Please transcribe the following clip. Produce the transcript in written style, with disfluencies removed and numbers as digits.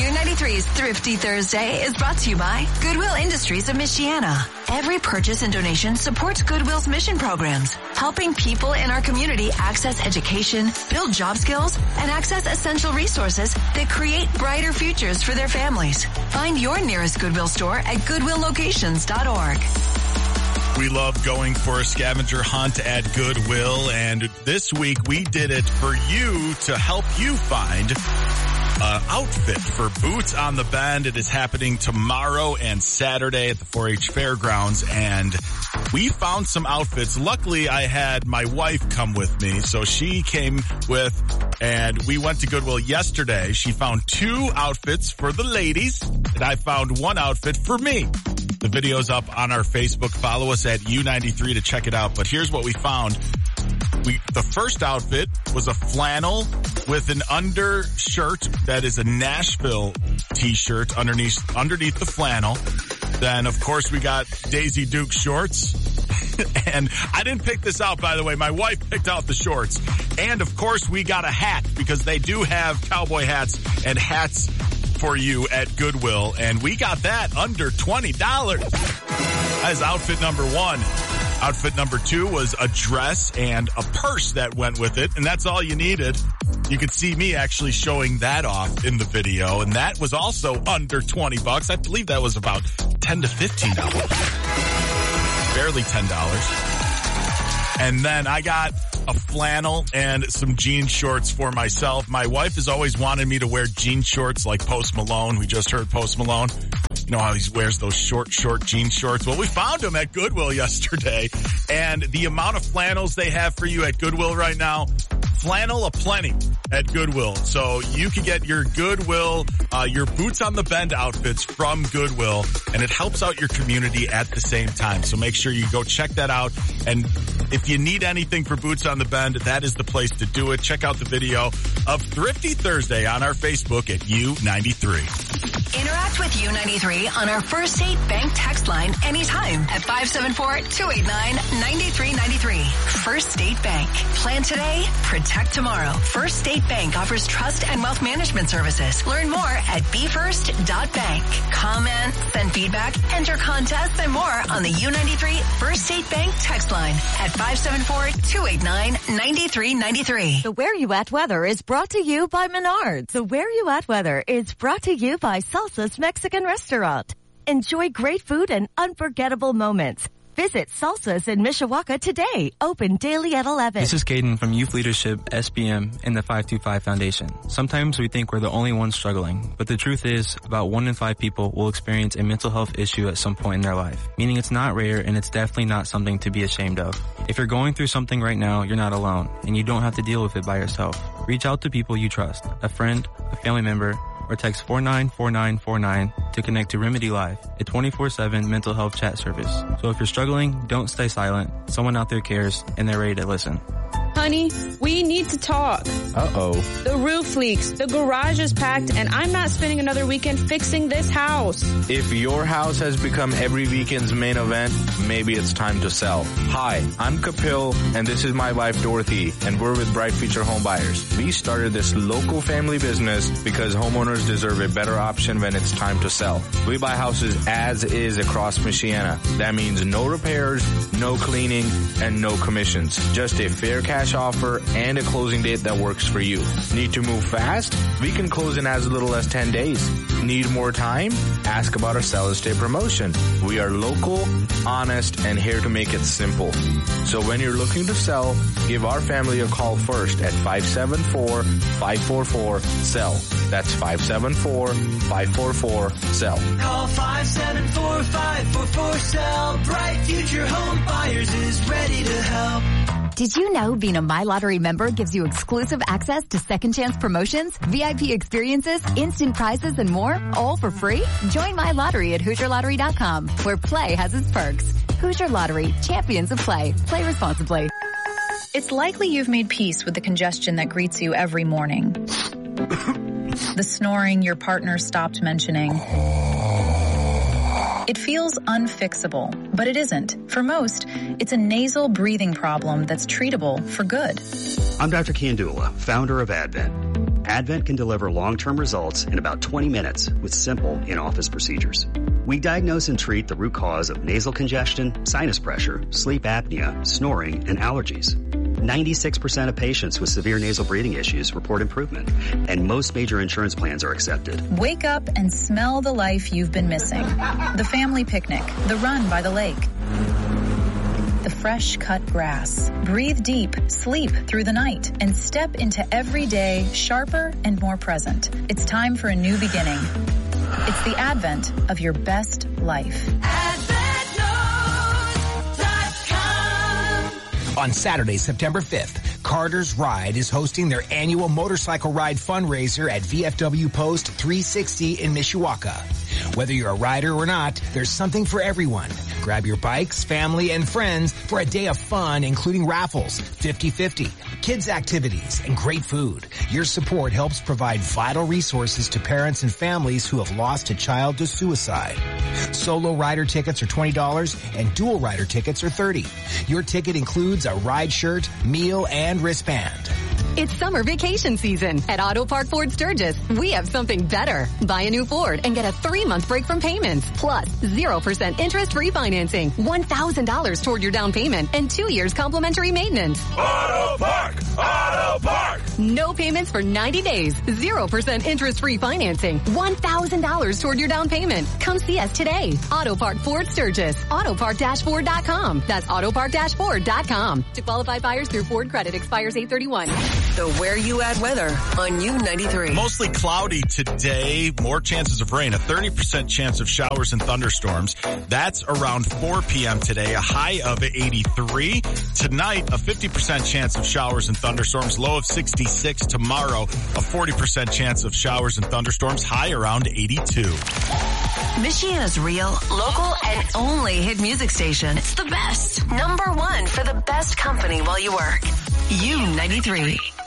U93's Thrifty Thursday is brought to you by Goodwill Industries of Michiana. Every purchase and donation supports Goodwill's mission programs, helping people in our community access education, build job skills, and access essential resources that create brighter futures for their families. Find your nearest Goodwill store at goodwilllocations.org. We love going for a scavenger hunt at Goodwill, and this week we did it for you to help you find an outfit for Boots on the Bend. It is happening tomorrow and Saturday at the 4-H Fairgrounds, and we found some outfits. Luckily, I had my wife come with me, so she came with, and we went to Goodwill yesterday. She found 2 outfits for the ladies, and I found 1 outfit for me. The video's up on our Facebook. Follow us at U93 to check it out. But here's what we found. The first outfit was a flannel with an undershirt that is a Nashville t-shirt underneath the flannel. Then, of course, we got Daisy Duke shorts. And I didn't pick this out, by the way. My wife picked out the shorts. And, of course, we got a hat because they do have cowboy hats and hats for you at Goodwill, and we got that under $20. That is outfit number 1. Outfit number 2 was a dress and a purse that went with it, and that's all you needed. You could see me actually showing that off in the video, and that was also under $20. I believe that was about $10 to $15. Barely $10. And then I got a flannel and some jean shorts for myself. My wife has always wanted me to wear jean shorts like Post Malone. We just heard Post Malone. You know how he wears those short jean shorts? Well, we found them at Goodwill yesterday. And the amount of flannels they have for you at Goodwill right now, flannel aplenty at Goodwill. So you can get your Goodwill, your Boots on the Bend outfits from Goodwill, and it helps out your community at the same time. So make sure you go check that out. And if you need anything for Boots on the Bend, that is the place to do it. Check out the video of Thrifty Thursday on our Facebook at U93. Interact with U93 on our First State Bank text line anytime at 574-289-9393. First State Bank. Plan today, protect tomorrow. First State Bank offers trust and wealth management services. Learn more at befirst.bank. Comment, send feedback, enter contests, and more on the U93 First State Bank text line at 574-289-9393. The Where You At weather is brought to you by Menards. The Where You At weather is brought to you by Salsa's Mexican Restaurant. Enjoy great food and unforgettable moments. Visit Salsa's in Mishawaka today. Open daily at 11. This is Caden from Youth Leadership, SBM, and the 525 Foundation. Sometimes we think we're the only ones struggling, but the truth is about 1 in 5 people will experience a mental health issue at some point in their life, meaning it's not rare and it's definitely not something to be ashamed of. If you're going through something right now, you're not alone, and you don't have to deal with it by yourself. Reach out to people you trust, a friend, a family member, or text 494949 to connect to Remedy Live, a 24/7 mental health chat service. So if you're struggling, don't stay silent. Someone out there cares, and they're ready to listen. Honey, we need to talk. Uh-oh. The roof leaks, the garage is packed, and I'm not spending another weekend fixing this house. If your house has become every weekend's main event, maybe it's time to sell. Hi, I'm Kapil, and this is my wife Dorothy, and we're with Bright Future Home Buyers. We started this local family business because homeowners deserve a better option when it's time to sell. We buy houses as is across Michiana. That means no repairs, no cleaning, and no commissions. Just a fair cash offer and a closing date that works for you. Need to move fast? We can close in as little as 10 days. Need more time? Ask about our Sell and Stay promotion. We are local, honest, and here to make it simple. So when you're looking to sell, give our family a call first at 574-544-SELL. That's 574-544-SELL. Call 574-544-SELL. Bright Future Home Buyers is ready to help. Did you know being a My Lottery member gives you exclusive access to second chance promotions, VIP experiences, instant prizes, and more, all for free? Join My Lottery at HoosierLottery.com, where play has its perks. Hoosier Lottery, champions of play. Play responsibly. It's likely you've made peace with the congestion that greets you every morning. The snoring your partner stopped mentioning. It feels unfixable, but it isn't. For most, it's a nasal breathing problem that's treatable for good. I'm Dr. Kiandula, founder of Advent. Advent can deliver long-term results in about 20 minutes with simple in-office procedures. We diagnose and treat the root cause of nasal congestion, sinus pressure, sleep apnea, snoring, and allergies. 96% of patients with severe nasal breathing issues report improvement, and most major insurance plans are accepted. Wake up and smell the life you've been missing. The family picnic, the run by the lake, the fresh cut grass. Breathe deep, sleep through the night, and step into every day sharper and more present. It's time for a new beginning. It's the advent of your best life. On Saturday, September 5th, Carter's Ride is hosting their annual motorcycle ride fundraiser at VFW Post 360 in Mishawaka. Whether you're a rider or not, there's something for everyone. Grab your bikes, family, and friends for a day of fun, including raffles, 50-50, kids activities, and great food. Your support helps provide vital resources to parents and families who have lost a child to suicide. Solo rider tickets are $20 and dual rider tickets are $30. Your ticket includes a ride shirt, meal, and wristband. It's summer vacation season at Auto Park Ford Sturgis. We have something better. Buy a new Ford and get a 3-month break from payments. Plus 0% interest refinancing, $1,000 toward your down payment, and 2 years complimentary maintenance. Auto Park! Auto Park! No payments for 90 days. 0% interest refinancing, $1,000 toward your down payment. Come see us today. Auto Park Ford Sturgis. Autopark-Ford.com. That's Autopark-Ford.com. To qualified buyers through Ford Credit expires 8/31. The Where You At weather on U93. Mostly cloudy today. More chances of rain. A 30% chance of showers and thunderstorms. That's around 4 p.m. today. A high of 83. Tonight, a 50% chance of showers and thunderstorms. Low of 66. Tomorrow, a 40% chance of showers and thunderstorms. High around 82. Michiana's real, local, and only hit music station. It's the best. #1 for the best company while you work. U93.